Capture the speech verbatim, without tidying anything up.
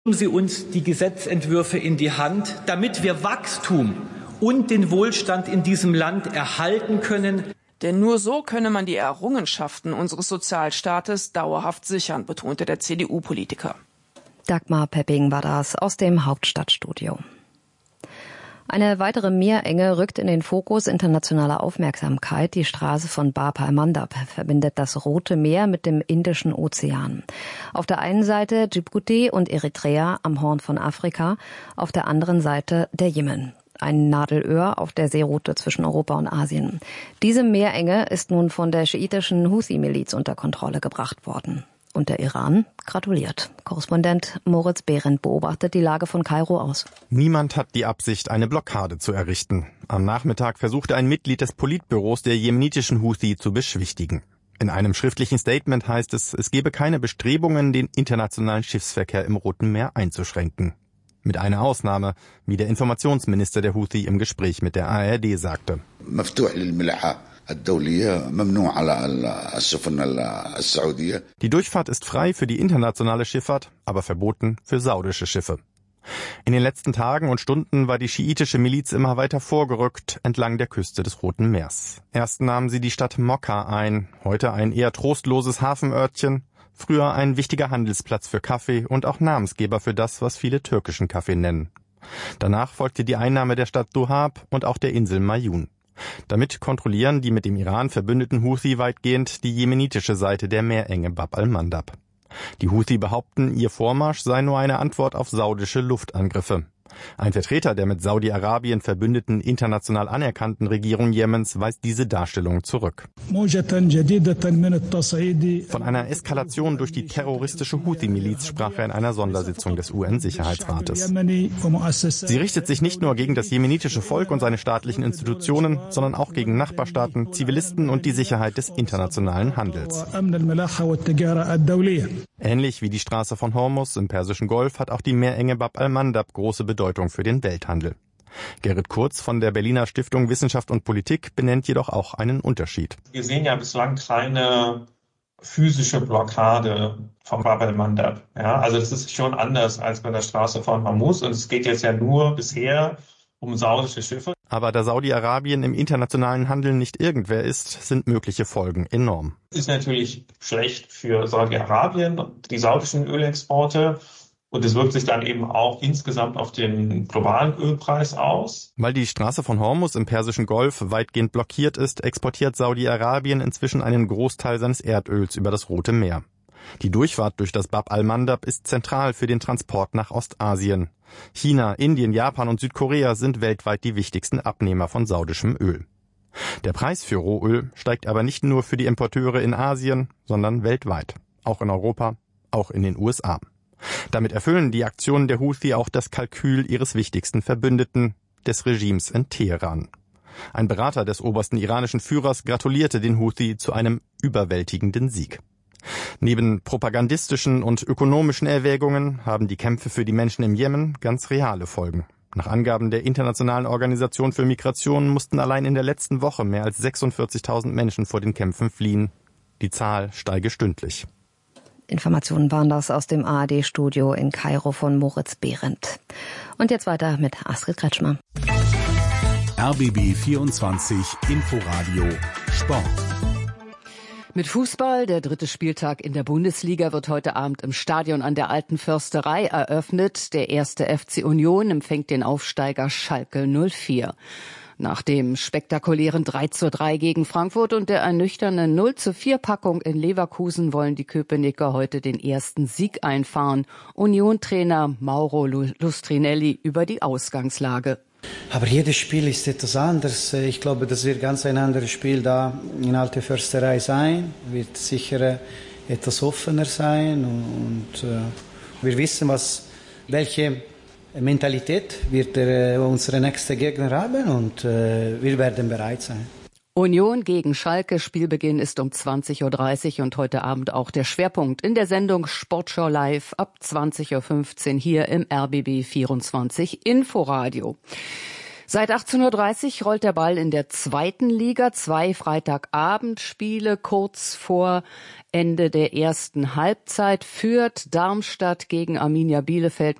Geben Sie uns die Gesetzentwürfe in die Hand, damit wir Wachstum und den Wohlstand in diesem Land erhalten können. Denn nur so könne man die Errungenschaften unseres Sozialstaates dauerhaft sichern, betonte der C D U-Politiker. Dagmar Pepping war das aus dem Hauptstadtstudio. Eine weitere Meerenge rückt in den Fokus internationaler Aufmerksamkeit. Die Straße von Bab al-Mandab verbindet das Rote Meer mit dem Indischen Ozean. Auf der einen Seite Djibouti und Eritrea am Horn von Afrika, auf der anderen Seite der Jemen. Ein Nadelöhr auf der Seeroute zwischen Europa und Asien. Diese Meerenge ist nun von der schiitischen Houthi-Miliz unter Kontrolle gebracht worden. Und der Iran gratuliert. Korrespondent Moritz Behrendt beobachtet die Lage von Kairo aus. Niemand hat die Absicht, eine Blockade zu errichten. Am Nachmittag versuchte ein Mitglied des Politbüros der jemenitischen Houthi zu beschwichtigen. In einem schriftlichen Statement heißt es, es gebe keine Bestrebungen, den internationalen Schiffsverkehr im Roten Meer einzuschränken. Mit einer Ausnahme, wie der Informationsminister der Houthi im Gespräch mit der A R D sagte. Die Durchfahrt ist frei für die internationale Schifffahrt, aber verboten für saudische Schiffe. In den letzten Tagen und Stunden war die schiitische Miliz immer weiter vorgerückt entlang der Küste des Roten Meers. Erst nahmen sie die Stadt Mokka ein, heute ein eher trostloses Hafenörtchen, früher ein wichtiger Handelsplatz für Kaffee und auch Namensgeber für das, was viele türkischen Kaffee nennen. Danach folgte die Einnahme der Stadt Duhab und auch der Insel Mayun. Damit kontrollieren die mit dem Iran verbündeten Houthi weitgehend die jemenitische Seite der Meerenge Bab al-Mandab. Die Houthi behaupten, ihr Vormarsch sei nur eine Antwort auf saudische Luftangriffe. Ein Vertreter der mit Saudi-Arabien verbündeten international anerkannten Regierung Jemens weist diese Darstellung zurück. Von einer Eskalation durch die terroristische Houthi-Miliz sprach er in einer Sondersitzung des U N-Sicherheitsrates. Sie richtet sich nicht nur gegen das jemenitische Volk und seine staatlichen Institutionen, sondern auch gegen Nachbarstaaten, Zivilisten und die Sicherheit des internationalen Handels. Ähnlich wie die Straße von Hormuz im Persischen Golf hat auch die Meerenge Bab al-Mandab große Bedeutung für den Welthandel. Gerrit Kurz von der Berliner Stiftung Wissenschaft und Politik benennt jedoch auch einen Unterschied. Wir sehen ja bislang keine physische Blockade vom Bab al-Mandab. Ja, also das ist schon anders als bei der Straße von Hormuz und es geht jetzt ja nur bisher um saudische Schiffe. Aber da Saudi-Arabien im internationalen Handel nicht irgendwer ist, sind mögliche Folgen enorm. Das ist natürlich schlecht für Saudi-Arabien und die saudischen Ölexporte. Und es wirkt sich dann eben auch insgesamt auf den globalen Ölpreis aus. Weil die Straße von Hormuz im Persischen Golf weitgehend blockiert ist, exportiert Saudi-Arabien inzwischen einen Großteil seines Erdöls über das Rote Meer. Die Durchfahrt durch das Bab al-Mandab ist zentral für den Transport nach Ostasien. China, Indien, Japan und Südkorea sind weltweit die wichtigsten Abnehmer von saudischem Öl. Der Preis für Rohöl steigt aber nicht nur für die Importeure in Asien, sondern weltweit. Auch in Europa, auch in den U S A. Damit erfüllen die Aktionen der Houthi auch das Kalkül ihres wichtigsten Verbündeten, des Regimes in Teheran. Ein Berater des obersten iranischen Führers gratulierte den Houthi zu einem überwältigenden Sieg. Neben propagandistischen und ökonomischen Erwägungen haben die Kämpfe für die Menschen im Jemen ganz reale Folgen. Nach Angaben der Internationalen Organisation für Migration mussten allein in der letzten Woche mehr als sechsundvierzigtausend Menschen vor den Kämpfen fliehen. Die Zahl steige stündlich. Informationen waren das aus dem A R D-Studio in Kairo von Moritz Behrendt. Und jetzt weiter mit Astrid Kretschmer. R B B vierundzwanzig Inforadio Sport. Mit Fußball, der dritte Spieltag in der Bundesliga wird heute Abend im Stadion an der Alten Försterei eröffnet. Der erste F C Union empfängt den Aufsteiger Schalke null vier. Nach dem spektakulären drei zu drei gegen Frankfurt und der ernüchternden null zu vier Packung in Leverkusen wollen die Köpenicker heute den ersten Sieg einfahren. Union-Trainer Mauro Lustrinelli über die Ausgangslage. Aber jedes Spiel ist etwas anderes. Ich glaube, das wird ganz ein anderes Spiel da in Alte Försterei sein. Wird sicher etwas offener sein und, und uh, wir wissen, was, welche Mentalität wird der, unsere nächste Gegner haben und äh, wir werden bereit sein. Union gegen Schalke. Spielbeginn ist um zwanzig Uhr dreißig und heute Abend auch der Schwerpunkt in der Sendung Sportschau Live ab zwanzig Uhr fünfzehn hier im R B B vierundzwanzig Inforadio. Seit achtzehn Uhr dreißig rollt der Ball in der zweiten Liga. Zwei Freitagabendspiele kurz vor Ende der ersten Halbzeit. Fürth, Darmstadt gegen Arminia Bielefeld